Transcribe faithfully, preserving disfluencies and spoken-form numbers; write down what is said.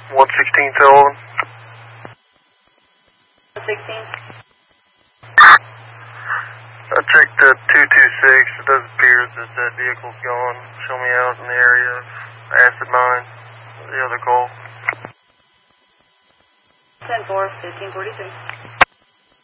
one sixteen Sullivan. one sixteen. I checked the two two six. It does appear that that vehicle's gone. Show me out in the area of Acid Mine. The other call. ten four, fifteen forty-three.